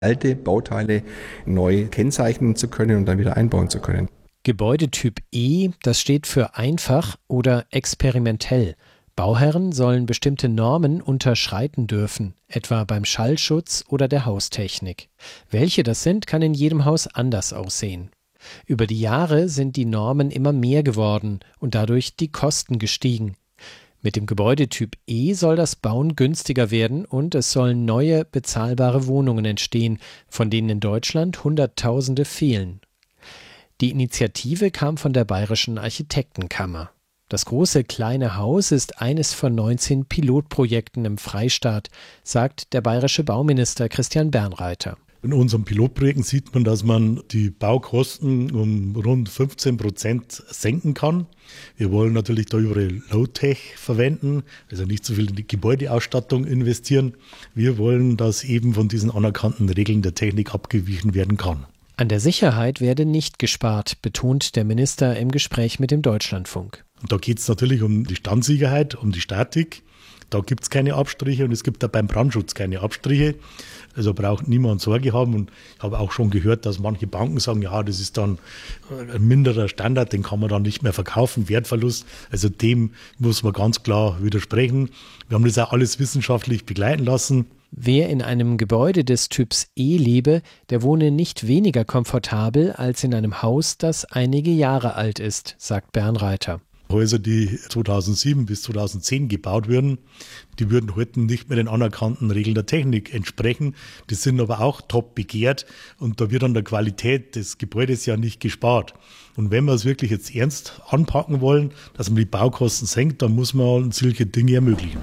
alte Bauteile neu kennzeichnen zu können und dann wieder einbauen zu können. Gebäudetyp E, das steht für einfach oder experimentell. Bauherren sollen bestimmte Normen unterschreiten dürfen, etwa beim Schallschutz oder der Haustechnik. Welche das sind, kann in jedem Haus anders aussehen. Über die Jahre sind die Normen immer mehr geworden und dadurch die Kosten gestiegen. Mit dem Gebäudetyp E soll das Bauen günstiger werden und es sollen neue, bezahlbare Wohnungen entstehen, von denen in Deutschland Hunderttausende fehlen. Die Initiative kam von der Bayerischen Architektenkammer. Das große kleine Haus ist eines von 19 Pilotprojekten im Freistaat, sagt der bayerische Bauminister Christian Bernreiter. In unseren Pilotprojekten sieht man, dass man die Baukosten um rund 15% senken kann. Wir wollen natürlich da überall Low-Tech verwenden, also nicht so viel in die Gebäudeausstattung investieren. Wir wollen, dass eben von diesen anerkannten Regeln der Technik abgewichen werden kann. An der Sicherheit werde nicht gespart, betont der Minister im Gespräch mit dem Deutschlandfunk. Und da geht es natürlich um die Standsicherheit, um die Statik. Da gibt es keine Abstriche und es gibt auch beim Brandschutz keine Abstriche. Also braucht niemand Sorge haben. Und ich habe auch schon gehört, dass manche Banken sagen, ja, das ist dann ein minderer Standard, den kann man dann nicht mehr verkaufen, Wertverlust. Also dem muss man ganz klar widersprechen. Wir haben das auch alles wissenschaftlich begleiten lassen. Wer in einem Gebäude des Typs E lebe, der wohne nicht weniger komfortabel als in einem Haus, das einige Jahre alt ist, sagt Bernreiter. Häuser, die 2007 bis 2010 gebaut wurden, die würden heute nicht mehr den anerkannten Regeln der Technik entsprechen. Die sind aber auch top begehrt und da wird an der Qualität des Gebäudes ja nicht gespart. Und wenn wir es wirklich jetzt ernst anpacken wollen, dass man die Baukosten senkt, dann muss man solche Dinge ermöglichen.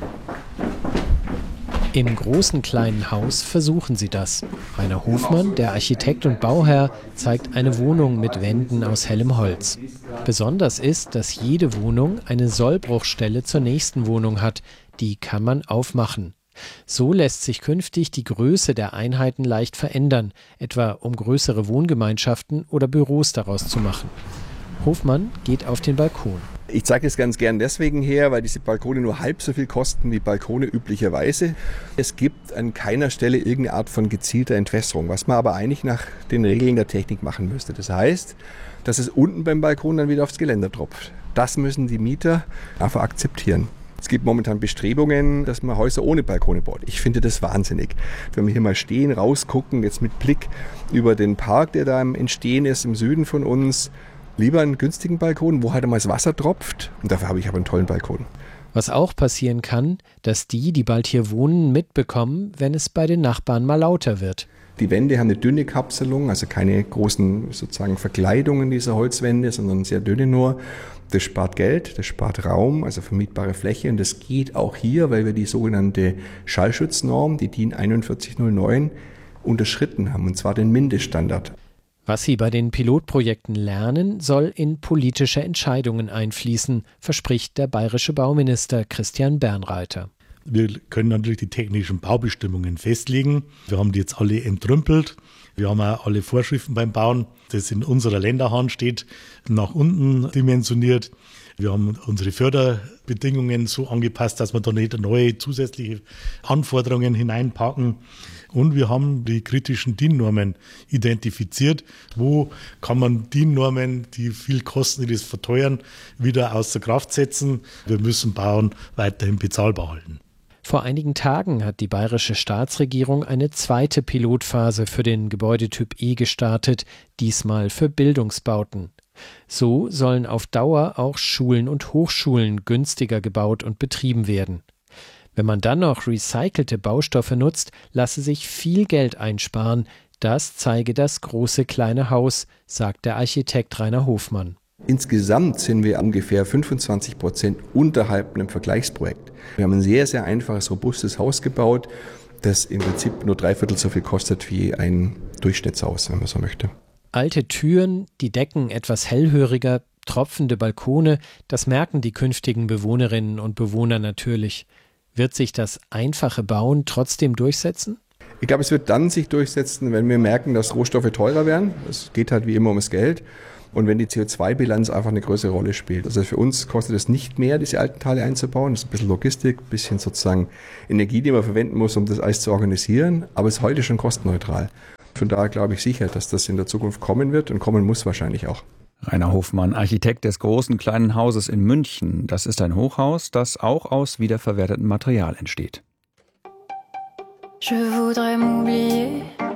Im großen kleinen Haus versuchen sie das. Rainer Hofmann, der Architekt und Bauherr, zeigt eine Wohnung mit Wänden aus hellem Holz. Besonders ist, dass jede Wohnung eine Sollbruchstelle zur nächsten Wohnung hat. Die kann man aufmachen. So lässt sich künftig die Größe der Einheiten leicht verändern, etwa um größere Wohngemeinschaften oder Büros daraus zu machen. Hofmann geht auf den Balkon. Ich zeige das ganz gern deswegen her, weil diese Balkone nur halb so viel kosten wie Balkone üblicherweise. Es gibt an keiner Stelle irgendeine Art von gezielter Entwässerung, was man aber eigentlich nach den Regeln der Technik machen müsste. Das heißt, dass es unten beim Balkon dann wieder aufs Geländer tropft. Das müssen die Mieter einfach akzeptieren. Es gibt momentan Bestrebungen, dass man Häuser ohne Balkone baut. Ich finde das wahnsinnig. Wenn wir hier mal stehen, rausgucken, jetzt mit Blick über den Park, der da im Entstehen ist, im Süden von uns, lieber einen günstigen Balkon, wo halt einmal das Wasser tropft. Und dafür habe ich aber einen tollen Balkon. Was auch passieren kann, dass die bald hier wohnen, mitbekommen, wenn es bei den Nachbarn mal lauter wird. Die Wände haben eine dünne Kapselung, also keine großen sozusagen Verkleidungen dieser Holzwände, sondern sehr dünne nur. Das spart Geld, das spart Raum, also vermietbare Fläche. Und das geht auch hier, weil wir die sogenannte Schallschutznorm, die DIN 4109, unterschritten haben, und zwar den Mindeststandard. Was sie bei den Pilotprojekten lernen, soll in politische Entscheidungen einfließen, verspricht der bayerische Bauminister Christian Bernreiter. Wir können natürlich die technischen Baubestimmungen festlegen. Wir haben die jetzt alle entrümpelt. Wir haben auch alle Vorschriften beim Bauen, das in unserer Länderhand steht, nach unten dimensioniert. Wir haben unsere Förderbedingungen so angepasst, dass wir da nicht neue zusätzliche Anforderungen hineinpacken. Und wir haben die kritischen DIN-Normen identifiziert. Wo kann man DIN-Normen, die viel kosten, die das verteuern, wieder außer Kraft setzen? Wir müssen Bauen weiterhin bezahlbar halten. Vor einigen Tagen hat die bayerische Staatsregierung eine zweite Pilotphase für den Gebäudetyp E gestartet, diesmal für Bildungsbauten. So sollen auf Dauer auch Schulen und Hochschulen günstiger gebaut und betrieben werden. Wenn man dann noch recycelte Baustoffe nutzt, lasse sich viel Geld einsparen. Das zeige das große kleine Haus, sagt der Architekt Rainer Hofmann. Insgesamt sind wir ungefähr 25% unterhalb einem Vergleichsprojekt. Wir haben ein sehr, sehr einfaches, robustes Haus gebaut, das im Prinzip nur 3/4 so viel kostet wie ein Durchschnittshaus, wenn man so möchte. Alte Türen, die Decken etwas hellhöriger, tropfende Balkone, das merken die künftigen Bewohnerinnen und Bewohner natürlich. Wird sich das einfache Bauen trotzdem durchsetzen? Ich glaube, es wird dann sich durchsetzen, wenn wir merken, dass Rohstoffe teurer werden. Es geht halt wie immer ums Geld. und wenn die CO2-Bilanz einfach eine größere Rolle spielt. Also für uns kostet es nicht mehr, diese alten Teile einzubauen. Das ist ein bisschen Logistik, ein bisschen sozusagen Energie, die man verwenden muss, um das alles zu organisieren, aber es ist heute schon kostenneutral. Von daher glaube ich sicher, dass das in der Zukunft kommen wird und kommen muss wahrscheinlich auch. Rainer Hofmann, Architekt des großen kleinen Hauses in München. Das ist ein Hochhaus, das auch aus wiederverwertetem Material entsteht. Je voudrais m'oublier